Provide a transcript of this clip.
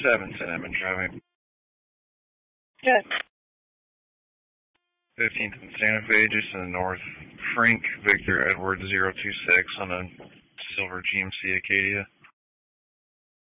710 Edmund driving. Good. 15th and Santa Fe, just in the north. Frank Victor Edward 026 on a silver GMC Acadia.